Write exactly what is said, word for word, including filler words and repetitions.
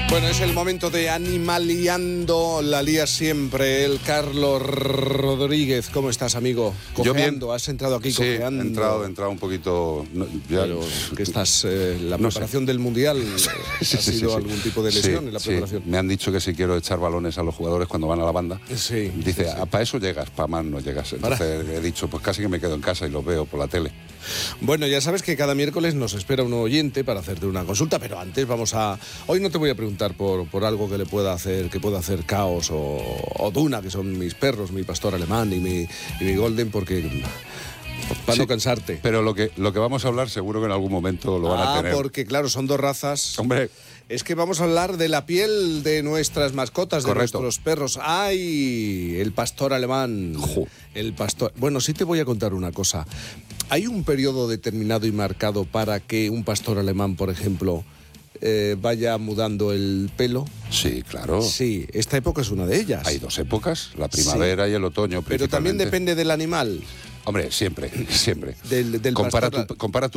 Bueno, es el momento de Animaliando, la lía siempre, el Carlos Rodríguez. ¿Cómo estás, amigo? Cojeando, Yo bien. Has entrado aquí sí, cojeando. he entrado, he entrado un poquito... No, ya, Pero que estás, eh, la no preparación sé. del Mundial, sí, ¿ha sí, sido sí, algún sí. tipo de lesión sí, en la sí. preparación? Me han dicho que si quiero echar balones a los jugadores cuando van a la banda, Sí. dice, sí, sí. para eso llegas, para más no llegas. Entonces he dicho, pues casi que me quedo en casa y los veo por la tele. Bueno, ya sabes que cada miércoles nos espera un oyente para hacerte una consulta, pero antes vamos a... Hoy no te voy a preguntar por, por algo que le pueda hacer, que pueda hacer Caos o, o Duna, que son mis perros, mi pastor alemán y mi, y mi golden, porque... Para Sí, no cansarte. Pero lo que, lo que vamos a hablar seguro que en algún momento lo van ah, a tener. porque claro, son dos razas. Hombre, Es que vamos a hablar de la piel de nuestras mascotas, Correcto. de nuestros perros. ¡Ay! El pastor alemán. Jo. El pastor... Bueno, sí te voy a contar una cosa. ¿Hay un periodo determinado y marcado para que un pastor alemán, por ejemplo, eh, vaya mudando el pelo? sí, claro. Sí, esta época es una de ellas. Hay dos épocas, la primavera y el otoño. Pero también principalmente. depende del animal. Hombre, siempre, siempre. Del, del compara, pastor... tu, compara tu